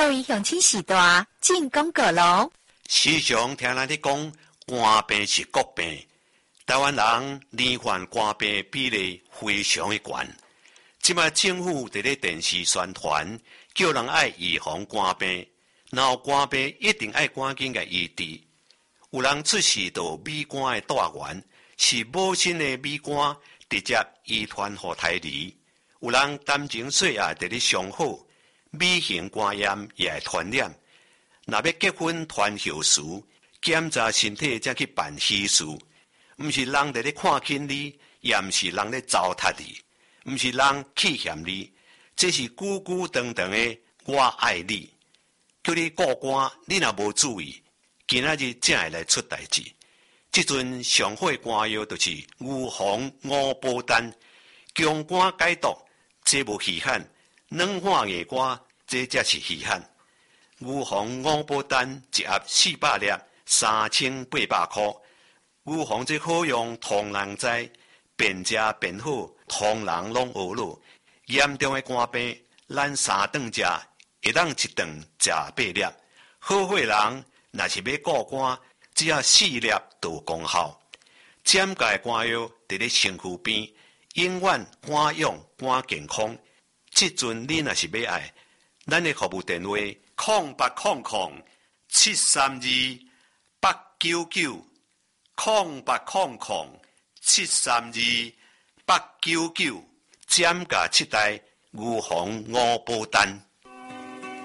各位乡亲时代进广告咯。 时常听人咧讲，肝病是国病。台湾人罹患肝病比例非常的悬。即卖政府伫咧电视宣传，叫人爱预防肝病，然后肝病一定爱赶紧嘅医治。有人出事到米肝的大源，是母亲的米肝直接遗传给胎儿。有人担情细也伫咧上好，米型肝炎也会传染。若要结婚传后事，检查身体才去办喜事。毋是人伫咧看轻你，也毋是人咧糟蹋你，毋是人欺欠你，这是久久长长的我爱你。叫你顾肝，你若无注意，今仔日才会来出代志。即阵上好肝药就是预防五宝丹，强肝解毒，这无稀罕；软化硬肝，这才是稀罕。预防五宝丹一盒400粒，3800块。预防这好用，通人知，便食便好，通人拢学落。严重的肝病，咱3顿食，会当一顿食8粒。好血人若是要顾肝，只要4粒就有功效。减价肝药伫咧身躯边，永远肝勇肝健康。即阵你若是要爱，咱的服务电话0800-732-899。0800-732-899，减价7代，预防五宝丹。